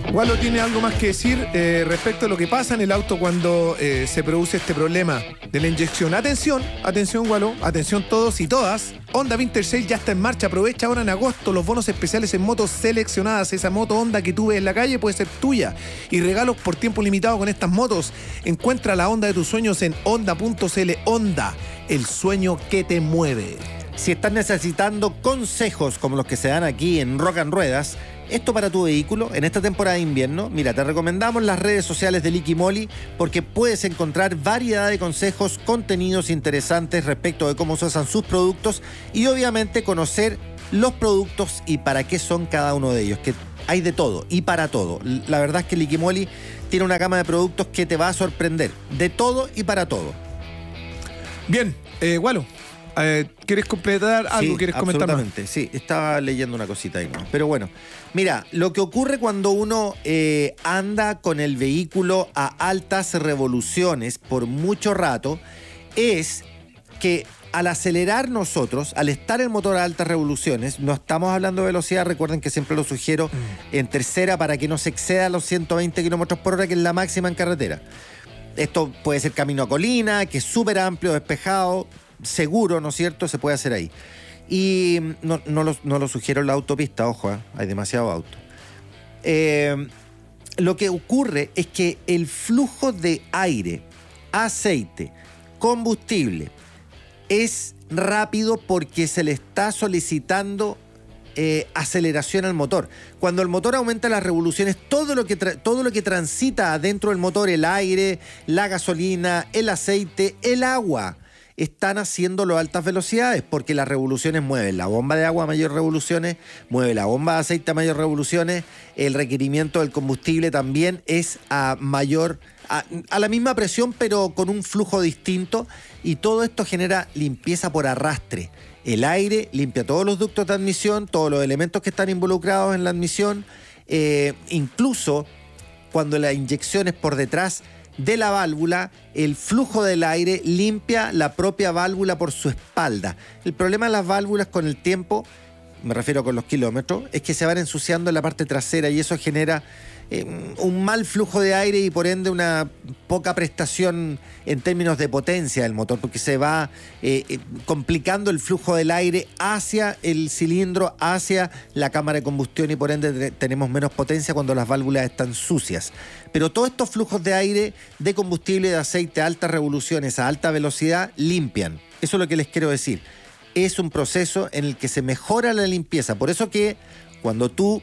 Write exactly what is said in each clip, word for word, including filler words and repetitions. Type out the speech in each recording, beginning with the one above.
Walo tiene algo más que decir eh, respecto a lo que pasa en el auto cuando eh, se produce este problema de la inyección. Atención, atención Walo, atención todos y todas. Honda Vintage Sale ya está en marcha. Aprovecha ahora en agosto los bonos especiales en motos seleccionadas. Esa moto Honda que tú ves en la calle puede ser tuya. Y regalos por tiempo limitado con estas motos. Encuentra la Honda de tus sueños en honda punto cl. Honda, el sueño que te mueve. Si estás necesitando consejos como los que se dan aquí en Rock and Ruedas, esto para tu vehículo en esta temporada de invierno, mira, te recomendamos las redes sociales de Liqui Moly porque puedes encontrar variedad de consejos, contenidos interesantes respecto de cómo se usan sus productos y obviamente conocer los productos y para qué son cada uno de ellos, que hay de todo y para todo. La verdad es que Liqui Moly tiene una gama de productos que te va a sorprender, de todo y para todo. Bien, eh, Walo. Eh, ¿Quieres completar algo? Sí, ¿Quieres comentar más? absolutamente, sí, estaba leyendo una cosita ahí, ¿no? Pero bueno, mira, lo que ocurre cuando uno eh, anda con el vehículo a altas revoluciones por mucho rato es que al acelerar nosotros, al estar el motor a altas revoluciones, no estamos hablando de velocidad, recuerden que siempre lo sugiero mm. en tercera para que no se exceda los ciento veinte kilómetros por hora, que es la máxima en carretera. Esto puede ser camino a colina, que es súper amplio, despejado, seguro, ¿no es cierto? Se puede hacer ahí. Y no, no, lo, no lo sugiero en la autopista, ojo, ¿eh? Hay demasiado auto. Eh, lo que ocurre es que el flujo de aire, aceite, combustible es rápido porque se le está solicitando eh, aceleración al motor. Cuando el motor aumenta las revoluciones, todo lo que tra- todo lo que transita adentro del motor, el aire, la gasolina, el aceite, el agua, están haciéndolo a altas velocidades porque las revoluciones mueven la bomba de agua a mayores revoluciones, mueve la bomba de aceite a mayores revoluciones, el requerimiento del combustible también es a mayor, a, a la misma presión pero con un flujo distinto y todo esto genera limpieza por arrastre. El aire limpia todos los ductos de admisión, todos los elementos que están involucrados en la admisión, eh, incluso cuando la inyección es por detrás de la válvula, el flujo del aire limpia la propia válvula por su espalda. El problema de las válvulas con el tiempo, me refiero con los kilómetros, es que se van ensuciando en la parte trasera y eso genera eh, un mal flujo de aire y por ende una poca prestación en términos de potencia del motor, porque se va eh, eh, complicando el flujo del aire hacia el cilindro, hacia la cámara de combustión y por ende te- tenemos menos potencia cuando las válvulas están sucias. Pero todos estos flujos de aire, de combustible, de aceite a altas revoluciones, a alta velocidad, limpian. Eso es lo que les quiero decir. Es un proceso en el que se mejora la limpieza. Por eso que cuando tú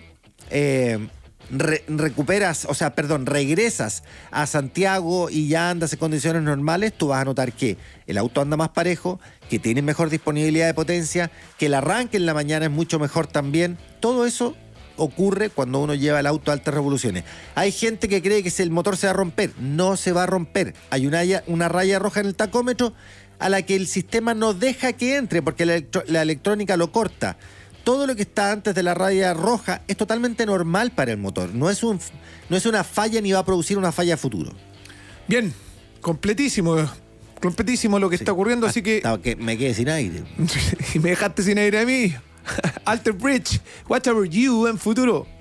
eh, re- recuperas, o sea, perdón, regresas a Santiago y ya andas en condiciones normales, tú vas a notar que el auto anda más parejo, que tiene mejor disponibilidad de potencia, que el arranque en la mañana es mucho mejor también. Todo eso ocurre cuando uno lleva el auto a altas revoluciones. Hay gente que cree que si el motor se va a romper, no se va a romper. Hay una, una raya roja en el tacómetro a la que el sistema no deja que entre porque la, electro, la electrónica lo corta. Todo lo que está antes de la raya roja es totalmente normal para el motor. No es, un, no es una falla ni va a producir una falla a futuro. Bien, completísimo, completísimo lo que sí. está ocurriendo, así que... Hasta que me quedé sin aire. Y me dejaste sin aire a mí. Alter Bridge, What About You en futuro.